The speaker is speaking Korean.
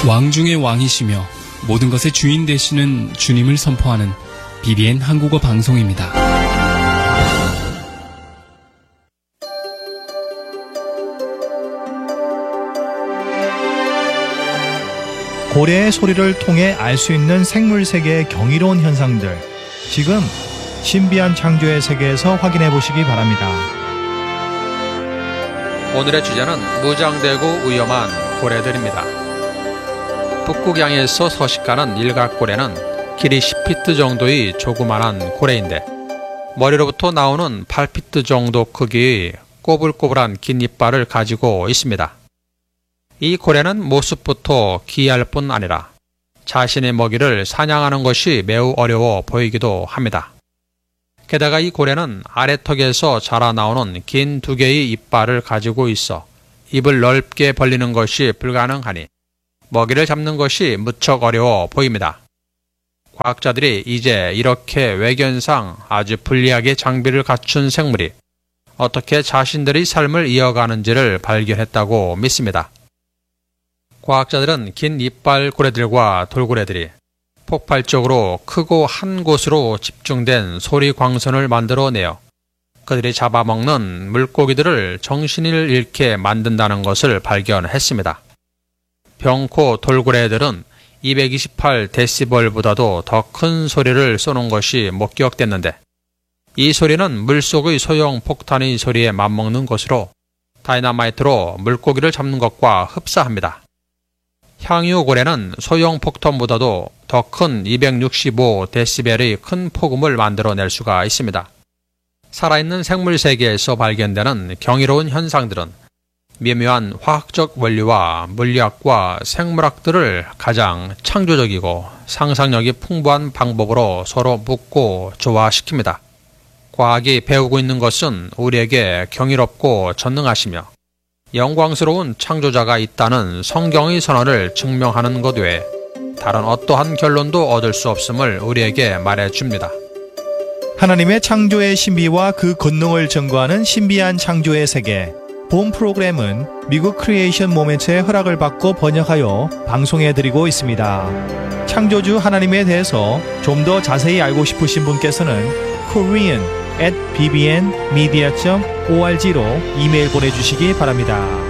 왕 중의 왕이시며 모든 것의 주인 되시는 주님을 선포하는 BBN 한국어 방송입니다. 고래의 소리를 통해 알 수 있는 생물 세계의 경이로운 현상들, 지금 신비한 창조의 세계에서 확인해 보시기 바랍니다. 오늘의 주제는 무장되고 위험한 고래들입니다. 북극양에서 서식하는 일각고래는 길이 10피트 정도의 조그만한 고래인데, 머리로부터 나오는 8피트 정도 크기의 꼬불꼬불한 긴 이빨을 가지고 있습니다. 이 고래는 모습부터 기이할 뿐 아니라 자신의 먹이를 사냥하는 것이 매우 어려워 보이기도 합니다. 게다가 이 고래는 아래턱에서 자라나오는 긴 2개의 이빨을 가지고 있어 입을 넓게 벌리는 것이 불가능하니 먹이를 잡는 것이 무척 어려워 보입니다. 과학자들이 이제 이렇게 외견상 아주 불리하게 장비를 갖춘 생물이 어떻게 자신들의 삶을 이어가는지를 발견했다고 믿습니다. 과학자들은 긴 이빨 고래들과 돌고래들이 폭발적으로 크고 한 곳으로 집중된 소리 광선을 만들어내어 그들이 잡아먹는 물고기들을 정신을 잃게 만든다는 것을 발견했습니다. 병코 돌고래들은 228데시벨보다도 더 큰 소리를 쏘는 것이 목격됐는데, 이 소리는 물속의 소형 폭탄의 소리에 맞먹는 것으로 다이너마이트로 물고기를 잡는 것과 흡사합니다. 향유고래는 소형 폭탄보다도 더 큰 265데시벨의 큰 폭음을 만들어낼 수가 있습니다. 살아있는 생물 세계에서 발견되는 경이로운 현상들은 미묘한 화학적 원리와 물리학과 생물학들을 가장 창조적이고 상상력이 풍부한 방법으로 서로 묶고 조화시킵니다. 과학이 배우고 있는 것은 우리에게 경이롭고 전능하시며 영광스러운 창조자가 있다는 성경의 선언을 증명하는 것 외에 다른 어떠한 결론도 얻을 수 없음을 우리에게 말해줍니다. 하나님의 창조의 신비와 그 권능을 증거하는 신비한 창조의 세계. 본 프로그램은 미국 크리에이션 모멘트의 허락을 받고 번역하여 방송해드리고 있습니다. 창조주 하나님에 대해서 좀 더 자세히 알고 싶으신 분께서는 korean@bbnmedia.org로 이메일 보내주시기 바랍니다.